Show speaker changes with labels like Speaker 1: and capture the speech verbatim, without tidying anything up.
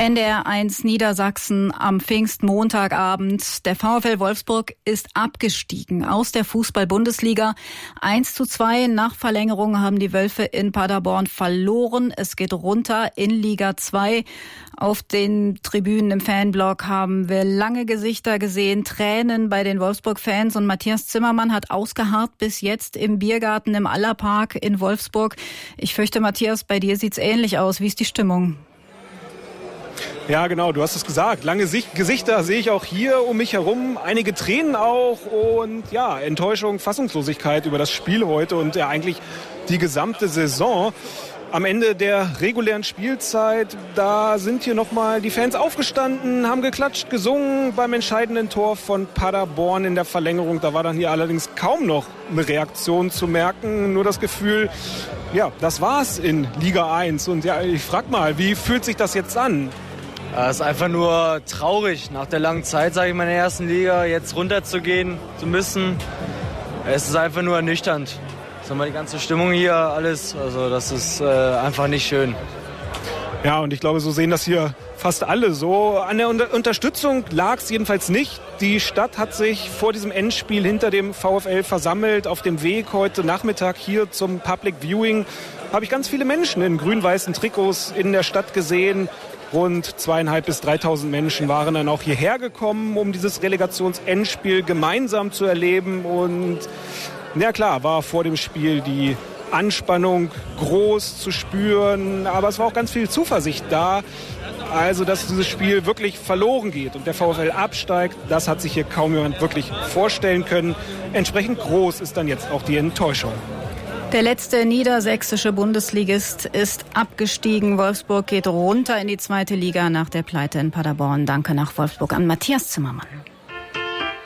Speaker 1: N D R eins Niedersachsen am Pfingstmontagabend. Der VfL Wolfsburg ist abgestiegen aus der Fußball-Bundesliga. eins zu zwei nach Verlängerung haben die Wölfe in Paderborn verloren. Es geht runter in Liga zwei. Auf den Tribünen im Fanblock haben wir lange Gesichter gesehen, Tränen bei den Wolfsburg-Fans. Und Matthias Zimmermann hat ausgeharrt bis jetzt im Biergarten im Allerpark in Wolfsburg. Ich fürchte, Matthias, bei dir sieht's ähnlich aus. Wie ist die Stimmung?
Speaker 2: Ja, genau, du hast es gesagt. Lange Sicht, Gesichter sehe ich auch hier um mich herum. Einige Tränen auch und ja, Enttäuschung, Fassungslosigkeit über das Spiel heute und ja eigentlich die gesamte Saison. Am Ende der regulären Spielzeit, da sind hier nochmal die Fans aufgestanden, haben geklatscht, gesungen beim entscheidenden Tor von Paderborn in der Verlängerung. Da war dann hier allerdings kaum noch eine Reaktion zu merken, nur das Gefühl, ja, das war's in Liga eins. Und ja, ich frag mal, wie fühlt sich das jetzt an?
Speaker 3: Es ist einfach nur traurig, nach der langen Zeit, sage ich mal, in der ersten Liga jetzt runterzugehen zu müssen. Es ist einfach nur ernüchternd. Sag mal, die ganze Stimmung hier, alles, also das ist äh, einfach nicht schön.
Speaker 2: Ja, und ich glaube, so sehen das hier fast alle so. An der Unter- Unterstützung lag es jedenfalls nicht. Die Stadt hat sich vor diesem Endspiel hinter dem VfL versammelt. Auf dem Weg heute Nachmittag hier zum Public Viewing habe ich ganz viele Menschen in grün-weißen Trikots in der Stadt gesehen. Rund zweieinhalb bis dreitausend Menschen waren dann auch hierher gekommen, um dieses Relegationsendspiel gemeinsam zu erleben. Und ja klar, war vor dem Spiel die Anspannung groß zu spüren, aber es war auch ganz viel Zuversicht da. Also, dass dieses Spiel wirklich verloren geht und der VfL absteigt, das hat sich hier kaum jemand wirklich vorstellen können. Entsprechend groß ist dann jetzt auch die Enttäuschung.
Speaker 1: Der letzte niedersächsische Bundesligist ist abgestiegen. Wolfsburg geht runter in die zweite Liga nach der Pleite in Paderborn. Danke nach Wolfsburg an Matthias Zimmermann.